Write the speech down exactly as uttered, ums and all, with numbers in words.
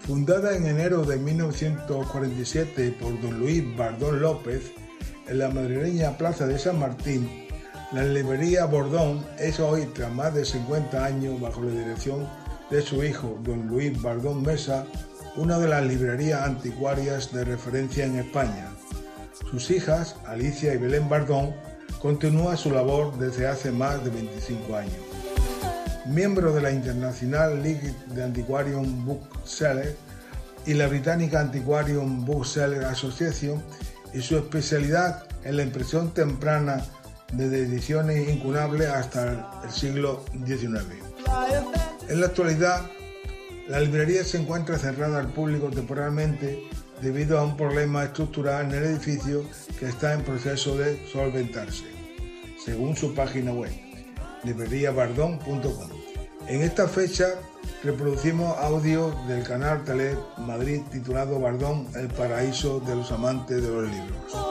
Fundada en enero de mil novecientos cuarenta y siete por don Luis Bardón López, en la madrileña Plaza de San Martín, la librería Bordón es hoy, tras más de cincuenta años, bajo la dirección de su hijo, don Luis Bardón Mesa, una de las librerías anticuarias de referencia en España. Sus hijas, Alicia y Belén Bardón, continúan su labor desde hace más de veinticinco años. Miembro de la International League de Antiquarian Booksellers y la Británica Antiquarian Booksellers Association, y su especialidad en la impresión temprana desde ediciones incunables hasta el siglo diecinueve. En la actualidad, la librería se encuentra cerrada al público temporalmente debido a un problema estructural en el edificio que está en proceso de solventarse, según su página web, librería bardón punto com. En esta fecha reproducimos audio del canal Tele Madrid titulado Bardón, el paraíso de los amantes de los libros.